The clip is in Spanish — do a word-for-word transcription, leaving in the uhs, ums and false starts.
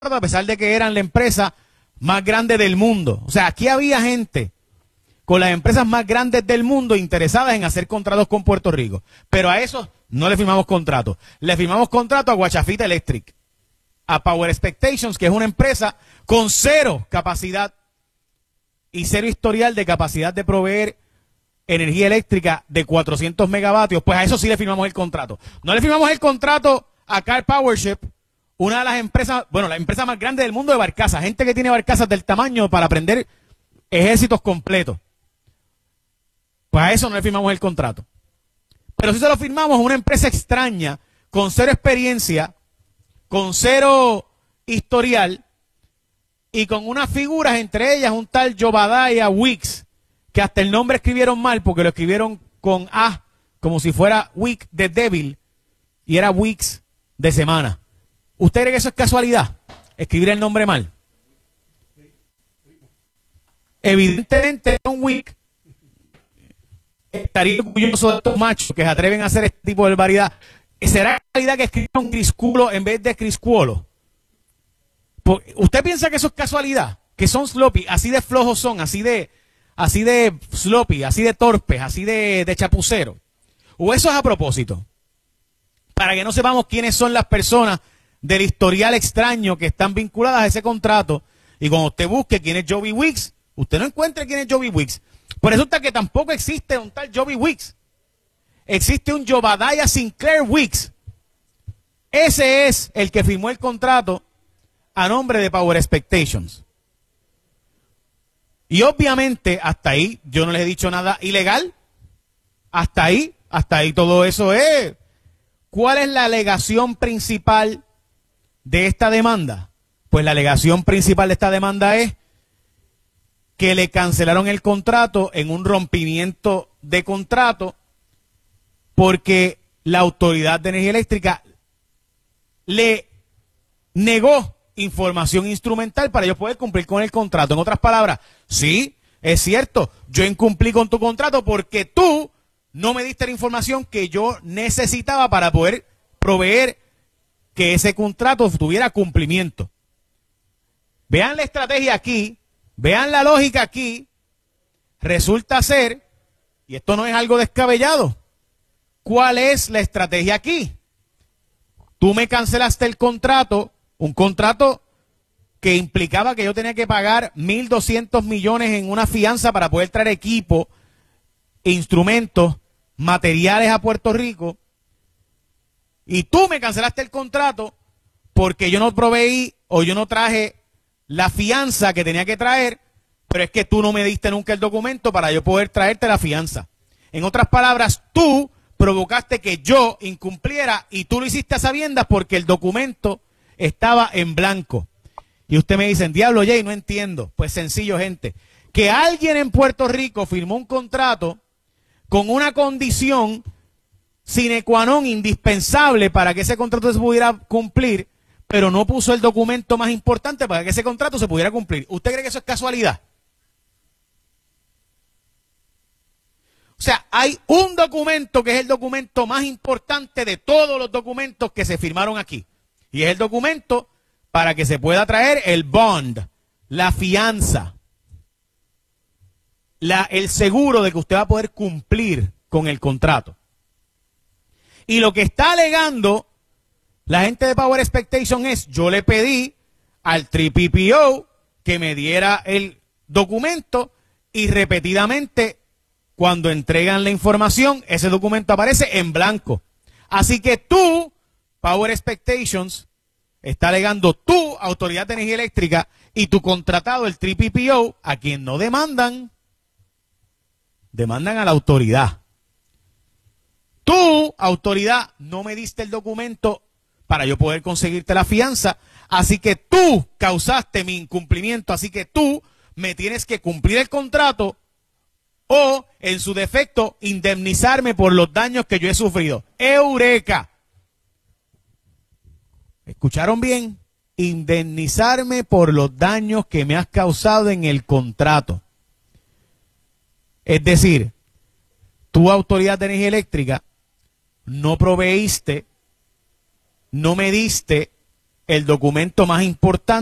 a pesar de que eran la empresa más grande del mundo. O sea, aquí había gente con las empresas más grandes del mundo interesadas en hacer contratos con Puerto Rico. Pero a esos no le firmamos contrato. Le firmamos contrato a Guachafita Electric, a Power Expectations, que es una empresa con cero capacidad y cero historial de capacidad de proveer energía eléctrica de cuatrocientos megavatios. Pues a eso sí le firmamos el contrato. No le firmamos el contrato a Car Powership, una de las empresas, bueno, la empresa más grande del mundo de barcazas, gente que tiene barcazas del tamaño para prender ejércitos completos. Pues a eso no le firmamos el contrato. Pero sí se lo firmamos a una empresa extraña, con cero experiencia, con cero historial, y con unas figuras, entre ellas un tal Jobadiah Wicks, que hasta el nombre escribieron mal, porque lo escribieron con A, como si fuera Week de débil, y era Weeks de semana. ¿Usted cree que eso es casualidad? Escribir el nombre mal. Evidentemente, un Week estaría orgulloso de estos machos que se atreven a hacer este tipo de barbaridad. ¿Será casualidad que escribieron Crisculo en vez de Criscuolo? ¿Usted piensa que eso es casualidad? Que son sloppy, así de flojos son, así de, así de sloppy, así de torpes, así de, de chapucero. ¿O eso es a propósito? Para que no sepamos quiénes son las personas del historial extraño que están vinculadas a ese contrato. Y cuando usted busque quién es Joby Wicks, usted no encuentra quién es Joby Wicks. Por resulta que tampoco existe un tal Joby Wicks. Existe un Jobadiah Sinclair Wicks. Ese es el que firmó el contrato a nombre de Power Expectations. Y obviamente, hasta ahí, yo no les he dicho nada ilegal. Hasta ahí, hasta ahí todo eso es. ¿Cuál es la alegación principal de esta demanda? Pues la alegación principal de esta demanda es que le cancelaron el contrato en un rompimiento de contrato porque la Autoridad de Energía Eléctrica le negó información instrumental para yo poder cumplir con el contrato. En otras palabras, sí, es cierto, yo incumplí con tu contrato porque tú no me diste la información que yo necesitaba para poder proveer que ese contrato tuviera cumplimiento. Vean la estrategia aquí, vean la lógica aquí. Resulta ser, y esto no es algo descabellado, ¿cuál es la estrategia aquí? Tú me cancelaste el contrato, un contrato que implicaba que yo tenía que pagar mil doscientos millones en una fianza para poder traer equipo, instrumentos, materiales a Puerto Rico. Y tú me cancelaste el contrato porque yo no proveí o yo no traje la fianza que tenía que traer, pero es que tú no me diste nunca el documento para yo poder traerte la fianza. En otras palabras, tú provocaste que yo incumpliera y tú lo hiciste a sabiendas porque el documento estaba en blanco. Y usted me dice, diablo, Jay, no entiendo. Pues sencillo, gente. Que alguien en Puerto Rico firmó un contrato con una condición sine qua non indispensable para que ese contrato se pudiera cumplir, pero no puso el documento más importante para que ese contrato se pudiera cumplir. ¿Usted cree que eso es casualidad? O sea, hay un documento que es el documento más importante de todos los documentos que se firmaron aquí. Y es el documento para que se pueda traer el bond, la fianza, la, el seguro de que usted va a poder cumplir con el contrato. Y lo que está alegando la gente de Power Expectation es, yo le pedí al tres P P O que me diera el documento y repetidamente cuando entregan la información, ese documento aparece en blanco. Así que tú, Power Expectations, está alegando tu Autoridad de Energía Eléctrica y tu contratado, el tres P P O, a quien no demandan, demandan a la autoridad. Tu autoridad no me diste el documento para yo poder conseguirte la fianza, así que tú causaste mi incumplimiento, así que tú me tienes que cumplir el contrato o, en su defecto, indemnizarme por los daños que yo he sufrido. ¡Eureka! ¿Escucharon bien? Indemnizarme por los daños que me has causado en el contrato. Es decir, tu Autoridad de Energía Eléctrica no proveíste, no me diste el documento más importante